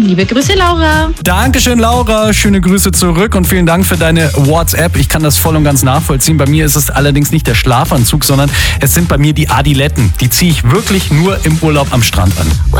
Liebe Grüße, Laura. Dankeschön, Laura. Schöne Grüße zurück und vielen Dank für deine WhatsApp. Ich kann das voll und ganz nachvollziehen. Bei mir ist es allerdings nicht der Schlafanzug, sondern es sind bei mir die Adiletten. Die ziehe ich wirklich nur im Urlaub am Strand an.